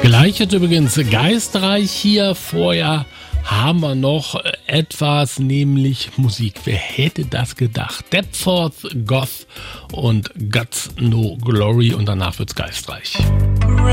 Gleich jetzt übrigens geistreich hier. Vorher haben wir noch etwas, nämlich Musik. Wer hätte das gedacht? Deptford, Goth und Guts No Glory und danach wird's geistreich.